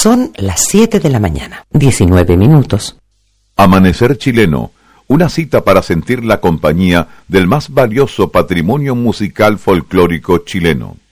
Son las 7 de la mañana, 19 minutos. Amanecer chileno, una cita para sentir la compañía del más valioso patrimonio musical folclórico chileno.